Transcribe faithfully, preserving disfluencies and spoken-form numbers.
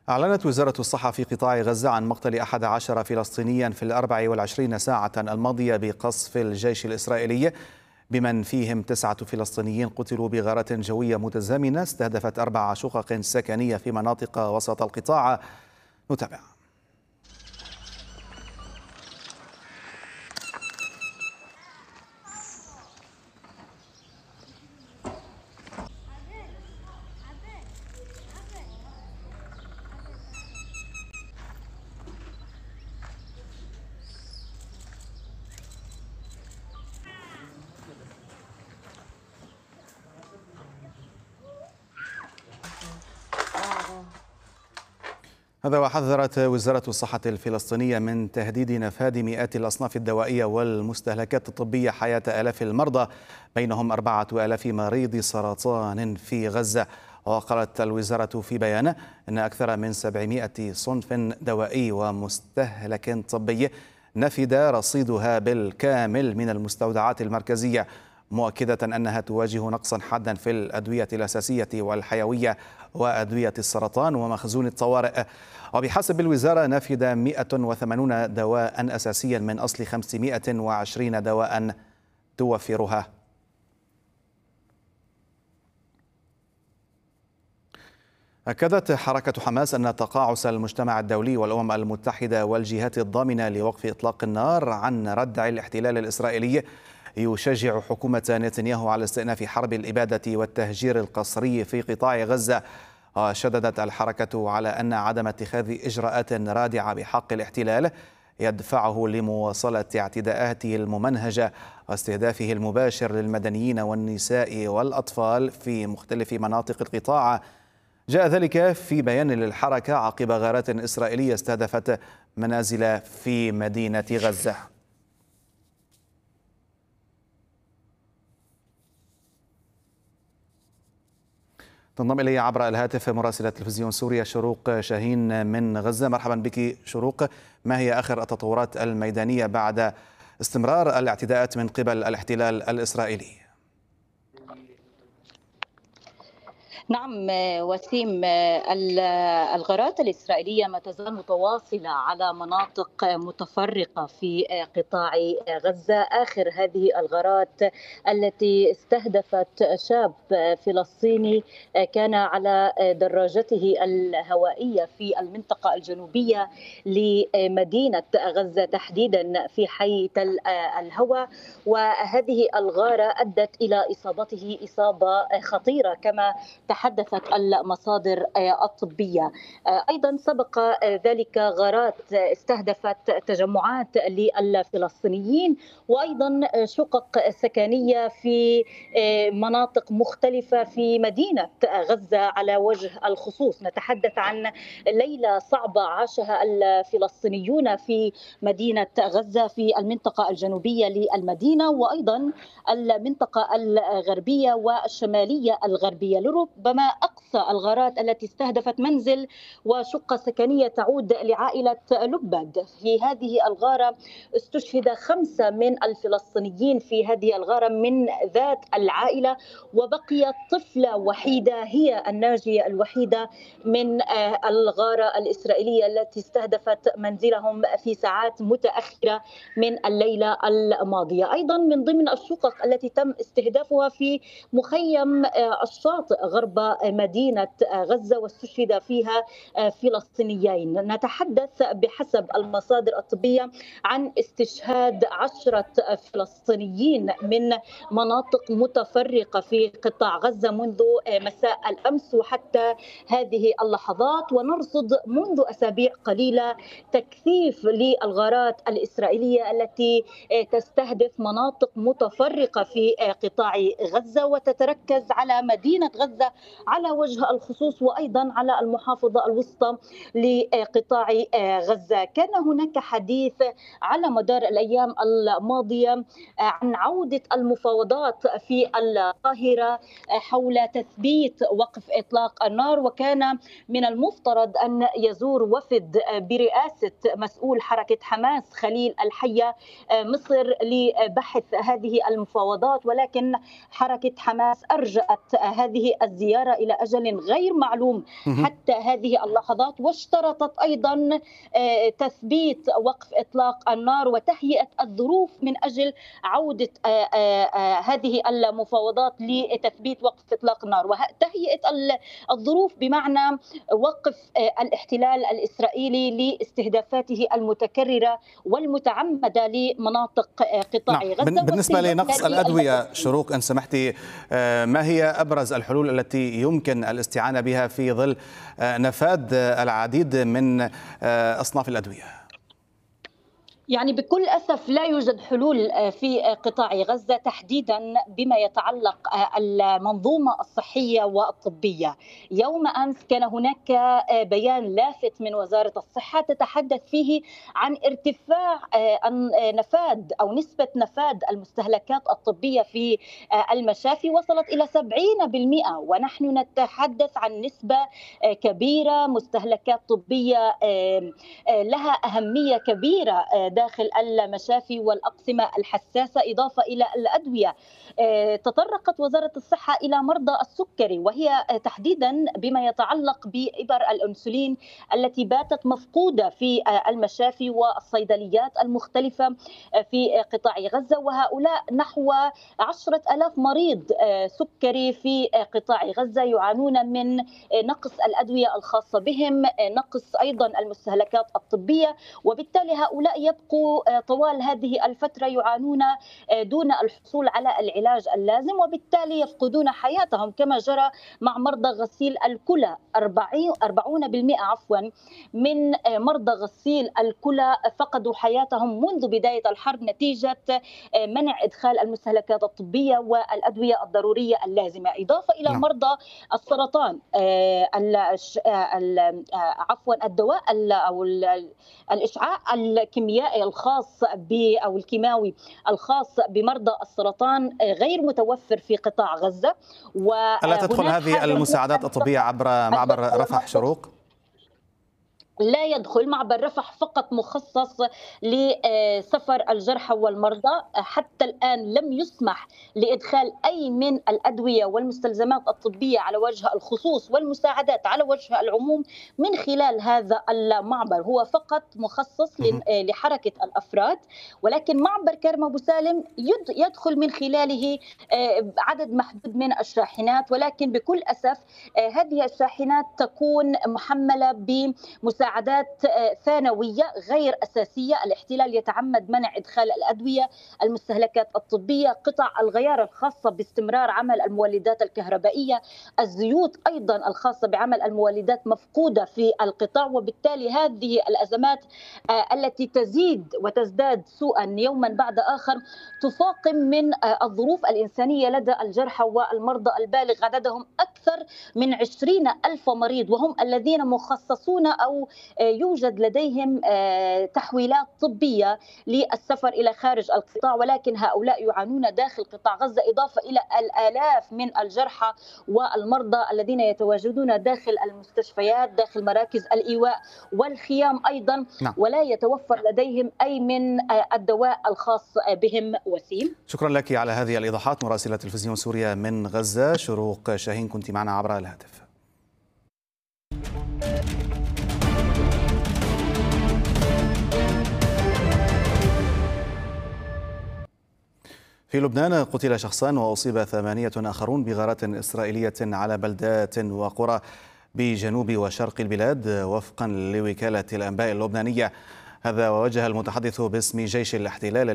أعلنت وزارة الصحة في قطاع غزة عن مقتل أحد عشر فلسطينيا في الأربع والعشرين ساعة الماضية بقصف الجيش الإسرائيلي، بمن فيهم تسعة فلسطينيين قتلوا بغارات جوية متزامنة استهدفت أربع شقق سكنية في مناطق وسط القطاع. نتابع. هذا وحذرت وزارة الصحة الفلسطينية من تهديد نفاذ مئات الأصناف الدوائية والمستهلكات الطبية حياة آلاف المرضى، بينهم أربعة آلاف مريض سرطان في غزة. وقالت الوزارة في بيان أن أكثر من سبعمئة صنف دوائي ومستهلك طبي نفد رصيدها بالكامل من المستودعات المركزية، مؤكدة أنها تواجه نقصا حادا في الأدوية الأساسية والحيوية وأدوية السرطان ومخزون الطوارئ. وبحسب الوزارة نفد مئة وثمانين دواء أساسيا من أصل خمسمئة وعشرين دواء توفرها. أكدت حركة حماس أن تقاعس المجتمع الدولي والأمم المتحدة والجهات الضامنة لوقف إطلاق النار عن ردع الاحتلال الإسرائيلي يشجع حكومة نتنياهو على استئناف حرب الإبادة والتهجير القسري في قطاع غزة. وشددت الحركة على أن عدم اتخاذ إجراءات رادعة بحق الاحتلال يدفعه لمواصلة اعتداءاته الممنهجة واستهدافه المباشر للمدنيين والنساء والأطفال في مختلف مناطق القطاع. جاء ذلك في بيان للحركة عقب غارات إسرائيلية استهدفت منازل في مدينة غزة. تنضم إلي عبر الهاتف مراسلة تلفزيون سوريا شروق شاهين من غزة. مرحبا بك شروق، ما هي آخر التطورات الميدانية بعد استمرار الاعتداءات من قبل الاحتلال الإسرائيلي؟ نعم وسيم، الغارات الإسرائيلية ما تزال متواصلة على مناطق متفرقة في قطاع غزة. آخر هذه الغارات التي استهدفت شاب فلسطيني كان على دراجته الهوائية في المنطقة الجنوبية لمدينة غزة تحديدا في حي تل الهوى، وهذه الغارة أدت إلى إصابته إصابة خطيرة كما تحدثت المصادر الطبية. أيضا سبق ذلك غارات استهدفت تجمعات للفلسطينيين وأيضا شقق سكنية في مناطق مختلفة في مدينة غزة على وجه الخصوص. نتحدث عن ليلة صعبة عاشها الفلسطينيون في مدينة غزة في المنطقة الجنوبية للمدينة وأيضا المنطقة الغربية والشمالية الغربية. ربما أقصى الغارات التي استهدفت منزل وشقة سكنية تعود لعائلة لبد. في هذه الغارة استشهد خمسة من الفلسطينيين في هذه الغارة من ذات العائلة، وبقيت طفلة وحيدة هي الناجية الوحيدة من الغارة الإسرائيلية التي استهدفت منزلهم في ساعات متأخرة من الليلة الماضية. أيضا من ضمن الشقق التي تم استهدافها في مخيم الشاطئ غرب مدينة غزة واستشهد فيها فلسطينيين. نتحدث بحسب المصادر الطبية عن استشهاد عشرة فلسطينيين من مناطق متفرقة في قطاع غزة منذ مساء الأمس وحتى هذه اللحظات، ونرصد منذ أسابيع قليلة تكثيف للغارات الإسرائيلية التي تستهدف مناطق متفرقة في قطاع غزة وتتركز على مدينة غزة على وجه الخصوص وأيضا على المحافظة الوسطى لقطاع غزة. كان هناك حديث على مدار الأيام الماضية عن عودة المفاوضات في القاهرة حول تثبيت وقف إطلاق النار، وكان من المفترض أن يزور وفد برئاسة مسؤول حركة حماس خليل الحية مصر لبحث هذه المفاوضات، ولكن حركة حماس أرجأت هذه الزيارة الزيارة إلى أجل غير معلوم حتى هذه اللحظات، واشترطت أيضا تثبيت وقف إطلاق النار وتهيئة الظروف من أجل عودة هذه المفاوضات لتثبيت وقف إطلاق النار، وتهيئة الظروف بمعنى وقف الاحتلال الإسرائيلي لاستهدافاته المتكررة والمتعمدة لمناطق قطاع نعم. غزة. بالنسبة لنقص الأدوية شروق، إن سمحتي، ما هي أبرز الحلول التي يمكن الاستعانة بها في ظل نفاذ العديد من أصناف الأدوية؟ يعني بكل أسف لا يوجد حلول في قطاع غزة تحديدا بما يتعلق المنظومة الصحية والطبية. يوم أمس كان هناك بيان لافت من وزارة الصحة تتحدث فيه عن ارتفاع نفاذ أو نسبة نفاذ المستهلكات الطبية في المشافي وصلت إلى سبعين بالمئة، ونحن نتحدث عن نسبة كبيرة مستهلكات طبية لها أهمية كبيرة داخل المشافي والأقسمة الحساسة، إضافة إلى الأدوية. تطرقت وزارة الصحة إلى مرضى السكري، وهي تحديدا بما يتعلق بإبر الأنسولين التي باتت مفقودة في المشافي والصيدليات المختلفة في قطاع غزة، وهؤلاء نحو عشرة ألاف مريض سكري في قطاع غزة يعانون من نقص الأدوية الخاصة بهم، نقص أيضا المستهلكات الطبية، وبالتالي هؤلاء يبقوا طوال هذه الفترة يعانون دون الحصول على العلاج اللازم، وبالتالي يفقدون حياتهم كما جرى مع مرضى غسيل الكلى. أربعين بالمئة عفوا من مرضى غسيل الكلى فقدوا حياتهم منذ بداية الحرب نتيجة منع إدخال المستهلكات الطبية والأدوية الضرورية اللازمة، إضافة إلى نعم. مرضى السرطان، عفوا الدواء أو الإشعاع الكيميائي الخاص ب أو الكيماوي الخاص بمرضى السرطان غير متوفر في قطاع غزة. ألا تدخل هذه المساعدات الطبية عبر معبر رفح شروق؟ لا يدخل معبر رفح، فقط مخصص لسفر الجرحى والمرضى. حتى الآن لم يسمح لإدخال أي من الأدوية والمستلزمات الطبية على وجه الخصوص والمساعدات على وجه العموم من خلال هذا المعبر، هو فقط مخصص لحركة الأفراد. ولكن معبر كرم أبو سالم يدخل من خلاله عدد محدود من الشاحنات، ولكن بكل أسف هذه الشاحنات تكون محملة بمساعدات مساعدات ثانوية غير أساسية. الاحتلال يتعمد منع إدخال الأدوية، المستهلكات الطبية، قطع الغيار الخاصة باستمرار عمل المولدات الكهربائية، الزيوت أيضا الخاصة بعمل المولدات مفقودة في القطاع. وبالتالي هذه الأزمات التي تزيد وتزداد سوءا يوما بعد آخر تفاقم من الظروف الإنسانية لدى الجرحى والمرضى البالغ عددهم أكثر من عشرين ألف مريض، وهم الذين مخصصون أو يوجد لديهم تحويلات طبية للسفر إلى خارج القطاع، ولكن هؤلاء يعانون داخل قطاع غزة، إضافة إلى الآلاف من الجرحى والمرضى الذين يتواجدون داخل المستشفيات، داخل مراكز الإيواء والخيام أيضا، نعم. ولا يتوفر لديهم أي من الدواء الخاص بهم. وسيم، شكرا لك على هذه الإيضاحات. مراسلة تلفزيون سوريا من غزة شروق شاهين كنت معنا عبر الهاتف. في لبنان قتل شخصان وأصيب ثمانية آخرون بغارات إسرائيلية على بلدات وقرى بجنوب وشرق البلاد وفقا لوكالة الأنباء اللبنانية. هذا ووجه المتحدث باسم جيش الاحتلال